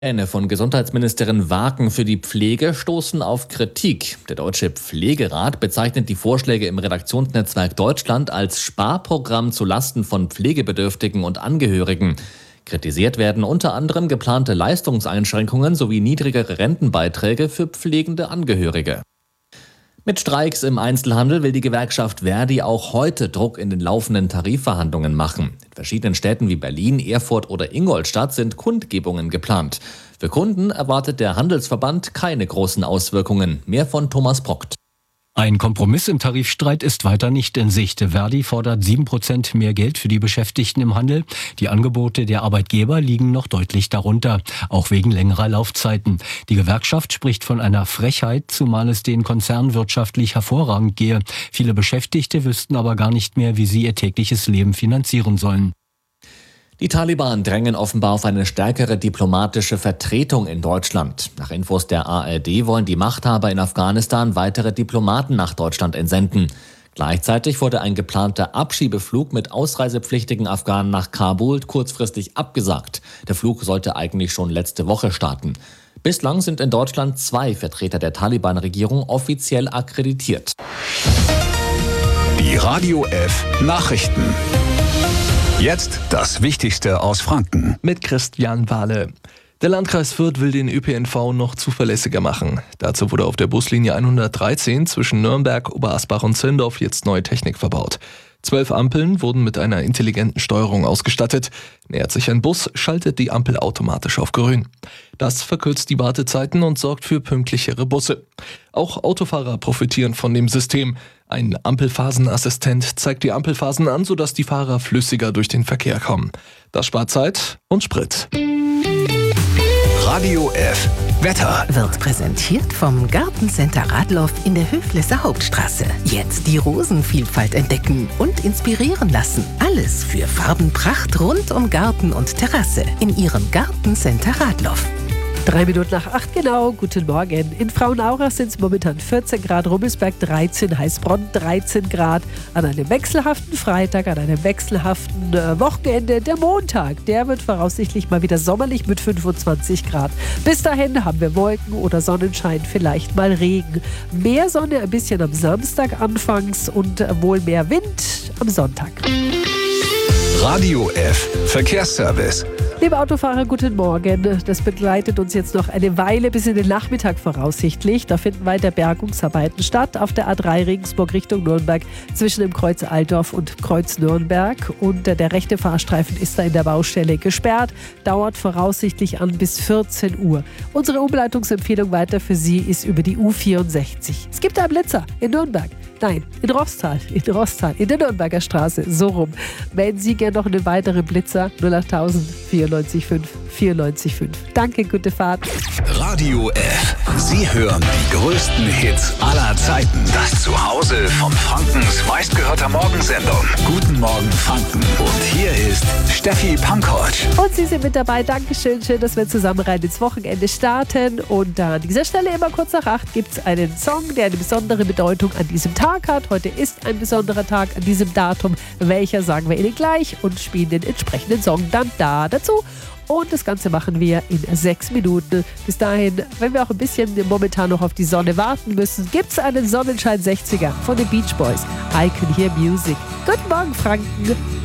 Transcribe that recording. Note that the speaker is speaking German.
Pläne von Gesundheitsministerin Waken für die Pflege stoßen auf Kritik. Der Deutsche Pflegerat bezeichnet die Vorschläge im Redaktionsnetzwerk Deutschland als Sparprogramm zu Lasten von Pflegebedürftigen und Angehörigen. Kritisiert werden unter anderem geplante Leistungseinschränkungen sowie niedrigere Rentenbeiträge für pflegende Angehörige. Mit Streiks im Einzelhandel will die Gewerkschaft Verdi auch heute Druck in den laufenden Tarifverhandlungen machen. In verschiedenen Städten wie Berlin, Erfurt oder Ingolstadt sind Kundgebungen geplant. Für Kunden erwartet der Handelsverband keine großen Auswirkungen. Mehr von Thomas Prockt. Ein Kompromiss im Tarifstreit ist weiter nicht in Sicht. Verdi fordert 7% mehr Geld für die Beschäftigten im Handel. Die Angebote der Arbeitgeber liegen noch deutlich darunter, auch wegen längerer Laufzeiten. Die Gewerkschaft spricht von einer Frechheit, zumal es den Konzernen wirtschaftlich hervorragend gehe. Viele Beschäftigte wüssten aber gar nicht mehr, wie sie ihr tägliches Leben finanzieren sollen. Die Taliban drängen offenbar auf eine stärkere diplomatische Vertretung in Deutschland. Nach Infos der ARD wollen die Machthaber in Afghanistan weitere Diplomaten nach Deutschland entsenden. Gleichzeitig wurde ein geplanter Abschiebeflug mit ausreisepflichtigen Afghanen nach Kabul kurzfristig abgesagt. Der Flug sollte eigentlich schon letzte Woche starten. Bislang sind in Deutschland 2 Vertreter der Taliban-Regierung offiziell akkreditiert. Die Radio F Nachrichten. Jetzt das Wichtigste aus Franken. Mit Christian Wahle. Der Landkreis Fürth will den ÖPNV noch zuverlässiger machen. Dazu wurde auf der Buslinie 113 zwischen Nürnberg, Oberasbach und Zirndorf jetzt neue Technik verbaut. 12 Ampeln wurden mit einer intelligenten Steuerung ausgestattet. Nähert sich ein Bus, schaltet die Ampel automatisch auf grün. Das verkürzt die Wartezeiten und sorgt für pünktlichere Busse. Auch Autofahrer profitieren von dem System. Ein Ampelphasenassistent zeigt die Ampelphasen an, sodass die Fahrer flüssiger durch den Verkehr kommen. Das spart Zeit und Sprit. Radio F Wetter wird präsentiert vom Gartencenter Radloff in der Höflesser Hauptstraße. Jetzt die Rosenvielfalt entdecken und inspirieren lassen. Alles für Farbenpracht rund um Garten und Terrasse in Ihrem Gartencenter Radloff. 3 Minuten nach 8 genau, guten Morgen. In Frauenaurach sind es momentan 14 Grad, Rummelsberg 13, Heißbronn 13 Grad. An einem wechselhaften Freitag, an einem wechselhaften Wochenende, der Montag, der wird voraussichtlich mal wieder sommerlich mit 25 Grad. Bis dahin haben wir Wolken oder Sonnenschein, vielleicht mal Regen. Mehr Sonne ein bisschen am Samstag anfangs und wohl mehr Wind am Sonntag. Radio F Verkehrsservice. Liebe Autofahrer, guten Morgen. Das begleitet uns jetzt noch eine Weile bis in den Nachmittag voraussichtlich. Da finden weiter Bergungsarbeiten statt auf der A3 Regensburg Richtung Nürnberg zwischen dem Kreuz Altdorf und Kreuz Nürnberg. Und der rechte Fahrstreifen ist da in der Baustelle gesperrt. Dauert voraussichtlich an bis 14 Uhr. Unsere Umleitungsempfehlung weiter für Sie ist über die U64. Es gibt einen Blitzer in Nürnberg. Nein, in Rostal, in der Nürnberger Straße, so rum. Melden Sie gerne noch einen weiteren Blitzer 08000 94 94 5. Danke, gute Fahrt. Radio F. Sie hören die größten Hits aller Zeiten. Das Zuhause von Frankens meistgehörter Morgensendung. Guten Morgen Franken. Und hier ist Steffi Pankovic. Und Sie sind mit dabei. Dankeschön. Schön, dass wir zusammen rein ins Wochenende starten. Und an dieser Stelle immer kurz nach 8 gibt es einen Song, der eine besondere Bedeutung an diesem Tag hat. Heute ist ein besonderer Tag an diesem Datum. Welcher sagen wir Ihnen gleich und spielen den entsprechenden Song dann dazu. Und das Ganze machen wir in 6 Minuten. Bis dahin, wenn wir auch ein bisschen momentan noch auf die Sonne warten müssen, gibt es einen Sonnenschein 60er von den Beach Boys. I Can Hear Music. Guten Morgen, Franken.